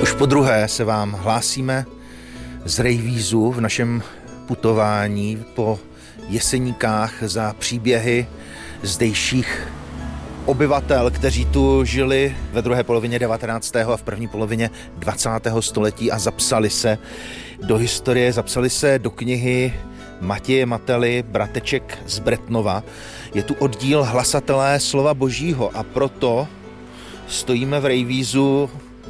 Už podruhé se vám hlásíme z Rejvízu v našem putování po Jeseníkách za příběhy zdejších obyvatel, kteří tu žili ve druhé polovině 19. a v první polovině 20. století a zapsali se do historie, zapsali se do knihy Matěje Mately, Brateček z Bretnova. Je tu oddíl Hlasatelé slova Božího a proto stojíme v Rejvízu,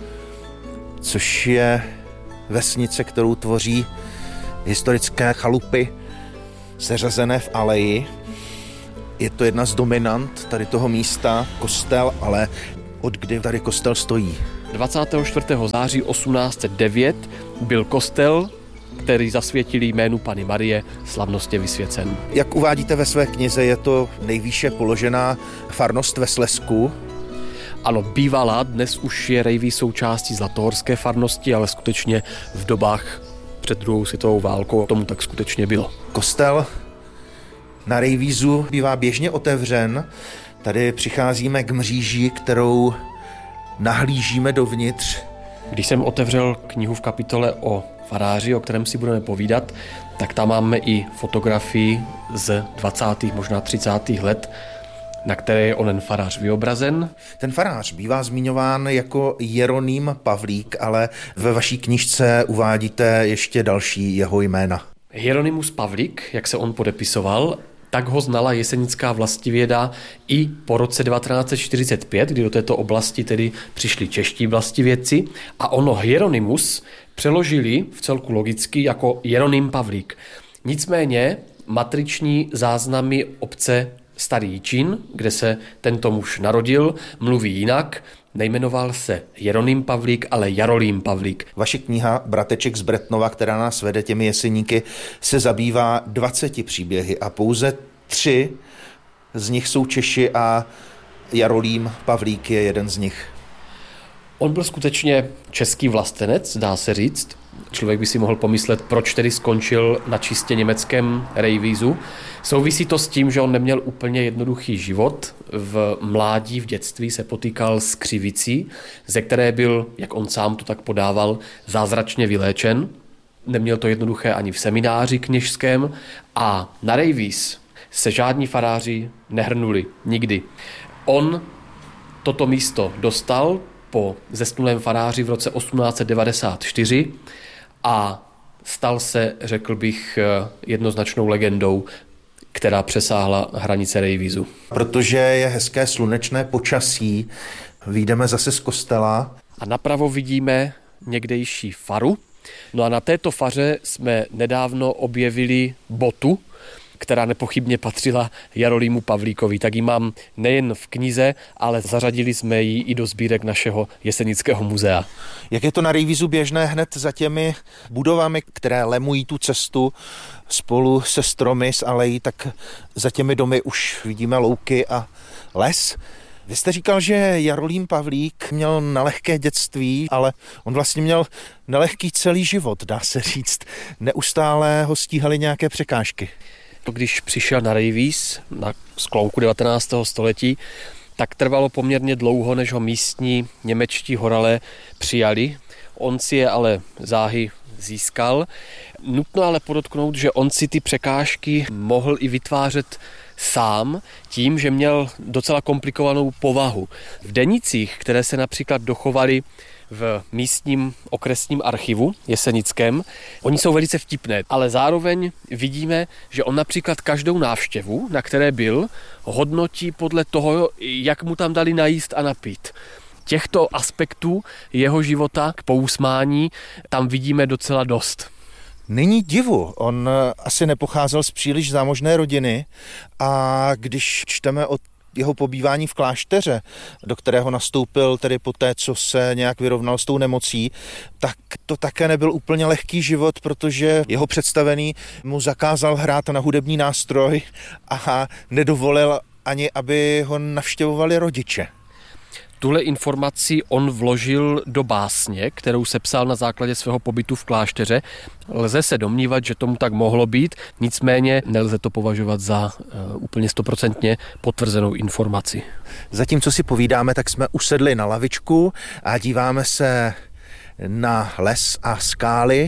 což je vesnice, kterou tvoří historické chalupy seřazené v aleji. Je to jedna z dominant tady toho místa, kostel, ale od kdy tady kostel stojí? 24. září 1809 byl kostel, který zasvětil jménu Panny Marie, slavnostně vysvěcen. Jak uvádíte ve své knize, je to nejvýše položená farnost ve Slezsku. Ano, bývalá, dnes už je Rejvíz součástí Zlatohorské farnosti, ale skutečně v dobách před druhou světovou válkou tomu tak skutečně bylo. Kostel na Rejvízu bývá běžně otevřen. Tady přicházíme k mříži, kterou nahlížíme dovnitř. Když jsem otevřel knihu v kapitole o faráři, o kterém si budeme povídat, tak tam máme i fotografii z 20. možná 30. let, na které je onen farář vyobrazen. Ten farář bývá zmiňován jako Jeroným Pavlík, ale ve vaší knižce uvádíte ještě další jeho jména. Hieronymus Pavlík, jak se on podepisoval, tak ho znala jesenická vlastivěda i po roce 1945, kdy do této oblasti tedy přišli čeští vlastivědci a ono Hieronymus přeložili v celku logicky jako Jeroným Pavlík. Nicméně matriční záznamy obce Starý Jičín, kde se tento muž narodil, mluví jinak. Nejmenoval se Jeroným Pavlík, ale Jarolím Pavlík. Vaše kniha Brateček z Bretnova, která nás vede těmi Jeseníky, se zabývá 20 příběhy a pouze 3 z nich jsou Češi a Jarolím Pavlík je jeden z nich. On byl skutečně český vlastenec, dá se říct. Člověk by si mohl pomyslet, proč tedy skončil na čistě německém Rejvízu. Souvisí to s tím, že on neměl úplně jednoduchý život. V mládí, v dětství se potýkal s křivicí, ze které byl, jak on sám to tak podával, zázračně vyléčen. Neměl to jednoduché ani v semináři kněžském a na Rejvíz se žádní faráři nehrnuli nikdy. On toto místo dostal po zesnulém faráři v roce 1894 a stal se, řekl bych, jednoznačnou legendou, která přesáhla hranice Rejvízu. Protože je hezké slunečné počasí, vyjdeme zase z kostela. A napravo vidíme někdejší faru. No a na této faře jsme nedávno objevili botu, která nepochybně patřila Jarolímu Pavlíkovi. Tak ji mám nejen v knize, ale zařadili jsme ji i do sbírek našeho Jesenického muzea. Jak je to na Rejvízu běžné hned za těmi budovami, které lemují tu cestu spolu se stromy z alejí, tak za těmi domy už vidíme louky a les. Vy jste říkal, že Jarolím Pavlík měl nelehké dětství, ale on vlastně měl nelehký celý život, dá se říct. Neustále ho stíhaly nějaké překážky. Když přišel na Rejvíz na sklonku 19. století, tak trvalo poměrně dlouho, než ho místní němečtí horalé přijali. On si je ale záhy získal. Nutno ale podotknout, že on si ty překážky mohl i vytvářet sám tím, že měl docela komplikovanou povahu. V denících, které se například dochovaly v místním okresním archivu jesenickém, oni jsou velice vtipné, ale zároveň vidíme, že on například každou návštěvu, na které byl, hodnotí podle toho, jak mu tam dali najíst a napít. Těchto aspektů jeho života k pousmání tam vidíme docela dost. Není divu, on asi nepocházel z příliš zámožné rodiny a když čteme o jeho pobývání v klášteře, do kterého nastoupil tedy poté, co se nějak vyrovnal s tou nemocí, tak to také nebyl úplně lehký život, protože jeho představený mu zakázal hrát na hudební nástroj a nedovolil ani, aby ho navštěvovali rodiče. Tuhle informaci on vložil do básně, kterou sepsal na základě svého pobytu v klášteře. Lze se domnívat, že tomu tak mohlo být, nicméně nelze to považovat za úplně 100% potvrzenou informaci. Zatímco si povídáme, tak jsme usedli na lavičku a díváme se na les a skály.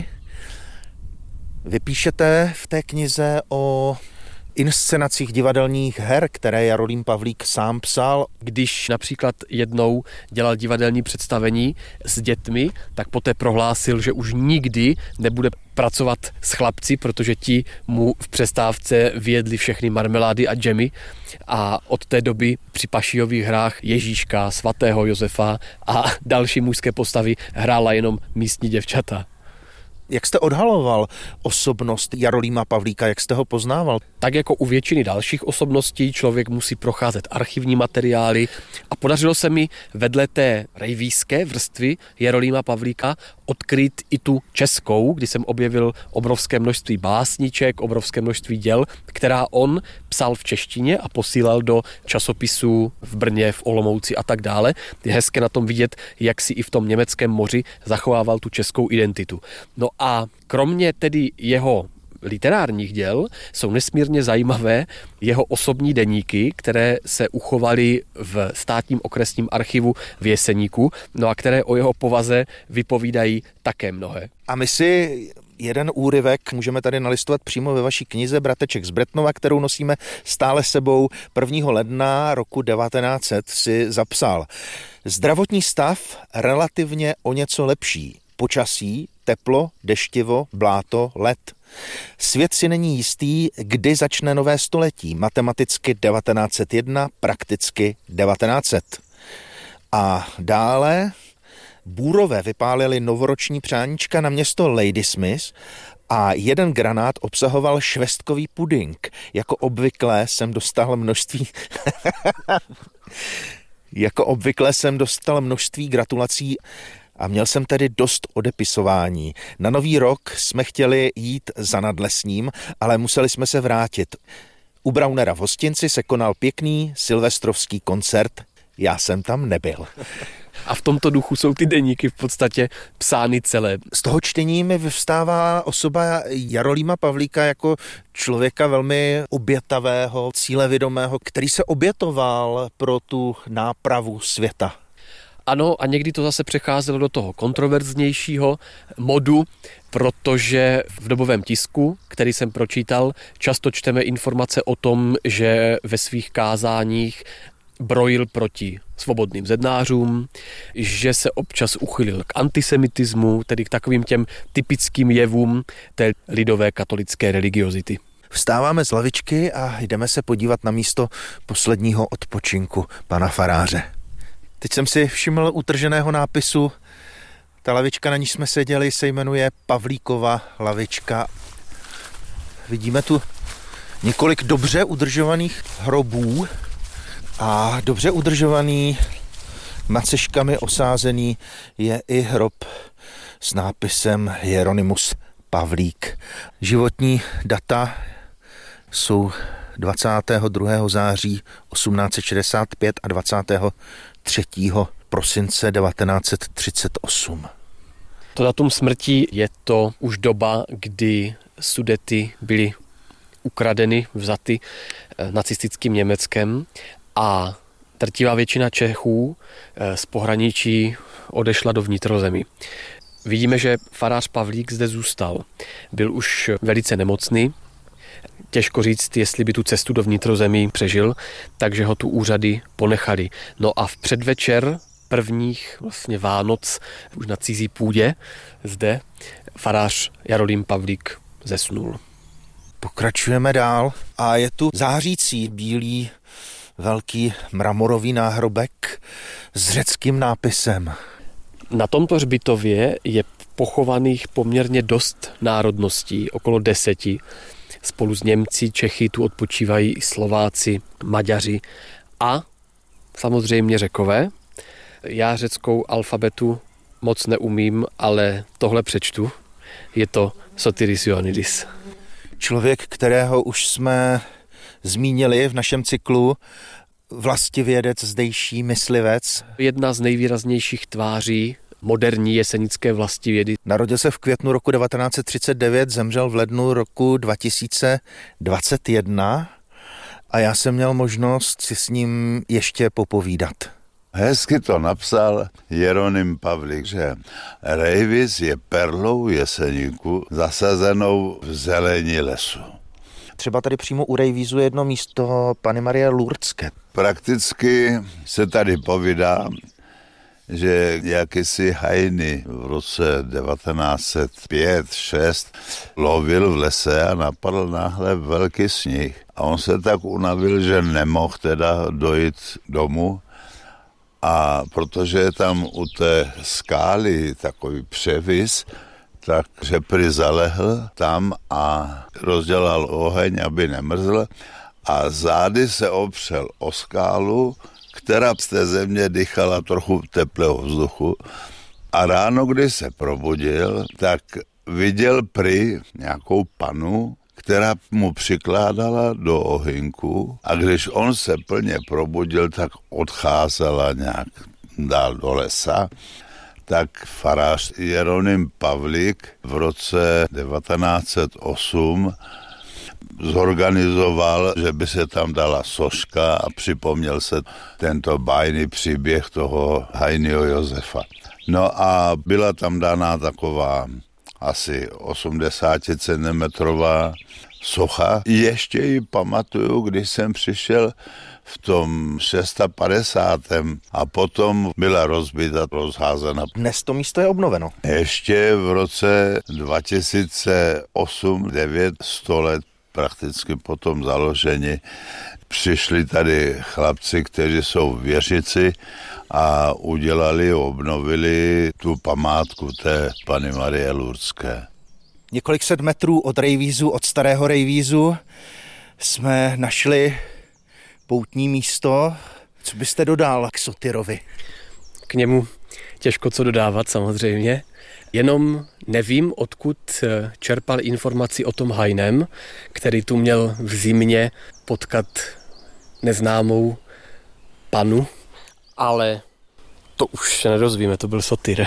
Vypíšete v té knize o inscenacích divadelních her, které Jarolím Pavlík sám psal. Když například jednou dělal divadelní představení s dětmi, tak poté prohlásil, že už nikdy nebude pracovat s chlapci, protože ti mu v přestávce vyjedli všechny marmelády a džemy a od té doby při Pašijových hrách Ježíška, svatého Josefa a další mužské postavy hrála jenom místní děvčata. Jak jste odhaloval osobnost Jarolíma Pavlíka, jak jste ho poznával? Tak jako u většiny dalších osobností člověk musí procházet archivní materiály a podařilo se mi vedle té rejvíské vrstvy Jarolíma Pavlíka odkryt i tu českou, kdy jsem objevil obrovské množství básniček, obrovské množství děl, která on psal v češtině a posílal do časopisů v Brně, v Olomouci a tak dále. Je hezké na tom vidět, jak si i v tom německém moři zachovával tu českou identitu. No a kromě tedy jeho literárních děl jsou nesmírně zajímavé jeho osobní deníky, které se uchovaly v státním okresním archivu v Jeseníku, no a které o jeho povaze vypovídají také mnohé. A my si jeden úryvek můžeme tady nalistovat přímo ve vaší knize Brateček z Bretnova, kterou nosíme stále sebou. 1. ledna roku 1900 si zapsal: zdravotní stav relativně o něco lepší. Počasí, teplo, deštivo, bláto, led. Svět si není jistý, kdy začne nové století. Matematicky 1901, prakticky 1900. A dále Bůrové vypálili novoroční přáníčka na město Ladysmith a jeden granát obsahoval švestkový puding. Jako obvykle jsem dostal množství gratulací a měl jsem tedy dost odepisování. Na Nový rok jsme chtěli jít za Nadlesním, ale museli jsme se vrátit. U Braunera v hostinci se konal pěkný silvestrovský koncert. Já jsem tam nebyl. A v tomto duchu jsou ty deníky v podstatě psány celé. Z toho čtení mi vyvstává osoba Jarolíma Pavlíka jako člověka velmi obětavého, cílevědomého, který se obětoval pro tu nápravu světa. Ano, a někdy to zase přecházelo do toho kontroverznějšího modu, protože v dobovém tisku, který jsem pročítal, často čteme informace o tom, že ve svých kázáních brojil proti svobodným zednářům, že se občas uchylil k antisemitismu, tedy k takovým těm typickým jevům té lidové katolické religiozity. Vstáváme z lavičky a jdeme se podívat na místo posledního odpočinku pana faráře. Teď jsem si všiml utrženého nápisu. Ta lavička, na níž jsme seděli, se jmenuje Pavlíkova lavička. Vidíme tu několik dobře udržovaných hrobů a dobře udržovaný, maceškami osázený je i hrob s nápisem Hieronymus Pavlík. Životní data jsou 22. září 1865 a 23. prosince 1938. To datum smrti je to už doba, kdy Sudety byly ukradeny, vzaty nacistickým Německem a drtivá většina Čechů z pohraničí odešla do vnitrozemí. Vidíme, že farář Pavlík zde zůstal. Byl už velice nemocný, těžko říct, jestli by tu cestu do vnitrozemí přežil, takže ho tu úřady ponechali. No a v předvečer prvních vlastně Vánoc už na cizí půdě zde farář Jarolím Pavlík zesnul. Pokračujeme dál a je tu zářící bílý velký mramorový náhrobek s řeckým nápisem. Na tomto hřbitově je pochovaných poměrně dost národností, okolo 10. Spolu s Němci, Čechy tu odpočívají i Slováci, Maďaři a samozřejmě Řekové. Já řeckou alfabetu moc neumím, ale tohle přečtu. Je to Sotiris Ioannidis. Člověk, kterého už jsme zmínili v našem cyklu, vlastivědec, zdejší myslivec. Jedna z nejvýraznějších tváří moderní jesenické vlastivědy. Narodil se v květnu roku 1939, zemřel v lednu roku 2021 a já jsem měl možnost si s ním ještě popovídat. Hezky to napsal Jeroným Pavlík, že Rejvíz je perlou Jeseníku zasazenou v zelení lesu. Třeba tady přímo u Rejvízu je jedno místo Panny Marie Lurdské. Prakticky se tady povídá, že jakýsi Hajny v roce 1905-6 lovil v lese a napadl náhle velký sníh. A on se tak unavil, že nemohl teda dojít domů. A protože je tam u té skály takový převis, takže prý zalehl tam a rozdělal oheň, aby nemrzl. A zády se opřel o skálu, která z té země dýchala trochu teplého vzduchu. A ráno, když se probudil, tak viděl prý nějakou panu, která mu přikládala do ohynku. A když on se plně probudil, tak odcházela nějak dál do lesa. Tak farář Jeroným Pavlík v roce 1908 zorganizoval, že by se tam dala soška a připomněl se tento bájný příběh toho Hajnyho Josefa. No a byla tam daná taková asi 80 cm socha. Ještě ji pamatuju, když jsem přišel v tom 650. a potom byla rozbita, rozházena. Dnes to místo je obnoveno. Ještě v roce 2008-9, 100 let prakticky po tom založení, přišli tady chlapci, kteří jsou věříci a udělali, obnovili tu památku té Panny Marie Lurdské. Několik set metrů od Rejvízu, od starého Rejvízu, jsme našli poutní místo. Co byste dodal k Sotyrovi? K němu těžko co dodávat samozřejmě. Jenom nevím, odkud čerpal informaci o tom Hajnem, který tu měl v zimě potkat neznámou panu, ale to už se nedozvíme, to byl Sotyr.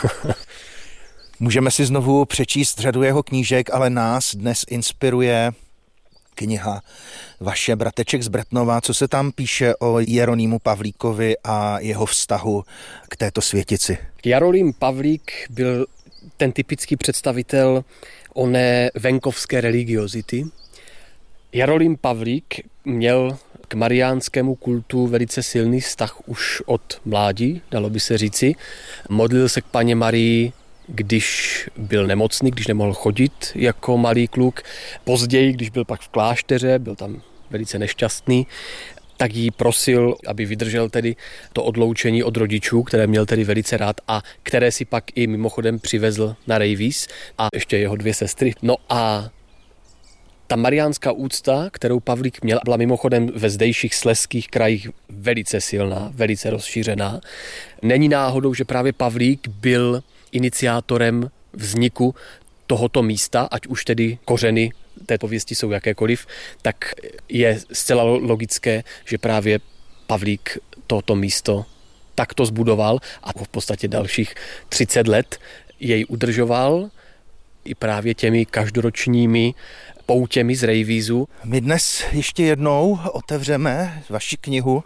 Můžeme si znovu přečíst řadu jeho knížek, ale nás dnes inspiruje kniha vaše Brateček z Bretnova. Co se tam píše o Jeronýmu Pavlíkovi a jeho vztahu k této světici? Jeroným Pavlík byl ten typický představitel oné venkovské religiozity. Jeroným Pavlík měl k mariánskému kultu velice silný vztah už od mládí, dalo by se říci. Modlil se k Panně Marii, když byl nemocný, když nemohl chodit jako malý kluk. Později, když byl pak v klášteře, byl tam velice nešťastný, tak jí prosil, aby vydržel tedy to odloučení od rodičů, které měl tedy velice rád a které si pak i mimochodem přivezl na Rejvíz a ještě jeho 2 sestry. No a ta mariánská úcta, kterou Pavlík měl, byla mimochodem ve zdejších slezských krajích velice silná, velice rozšířená. Není náhodou, že právě Pavlík byl iniciátorem vzniku tohoto místa, ať už tedy kořeny té pověsti jsou jakékoliv, tak je zcela logické, že právě Pavlík toto místo takto zbudoval a v podstatě dalších 30 let jej udržoval i právě těmi každoročními poutěmi z Rejvízu. My dnes ještě jednou otevřeme vaši knihu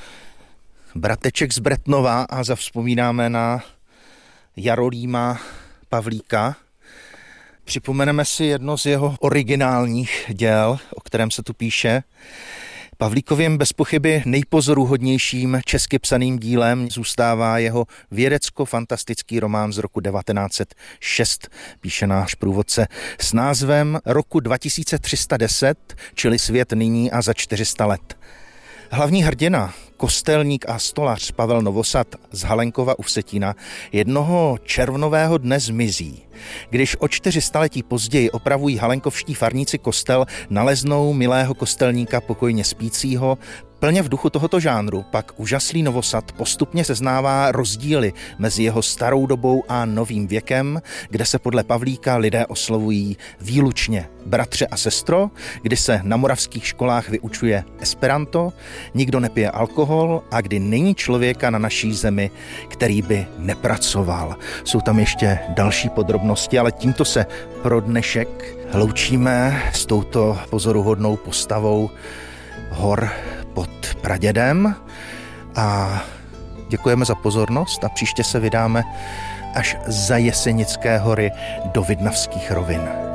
Brateček z Bretnova a zavzpomínáme na Jeronýma Pavlíka. Připomeneme si jedno z jeho originálních děl, o kterém se tu píše. Pavlíkovým bez pochyby nejpozoruhodnějším česky psaným dílem zůstává jeho vědecko-fantastický román z roku 1906, píše náš průvodce, s názvem Roku 2310, čili Svět nyní a za 400 let. Hlavní hrdina, kostelník a stolař Pavel Novosad z Halenkova u Vsetína jednoho červnového dne zmizí. Když o 400 letí později opravují halenkovští farníci kostel, naleznou milého kostelníka pokojně spícího. Plně v duchu tohoto žánru pak úžaslý Novosad postupně seznává rozdíly mezi jeho starou dobou a novým věkem, kde se podle Pavlíka lidé oslovují výlučně bratře a sestro, kdy se na moravských školách vyučuje esperanto, nikdo nepije alkohol a kdy není člověka na naší zemi, který by nepracoval. Jsou tam ještě další podrobnosti, ale tímto se pro dnešek loučíme s touto pozoruhodnou postavou hor pod Pradědem a děkujeme za pozornost a příště se vydáme až za Jesenické hory do Vidnavských rovin.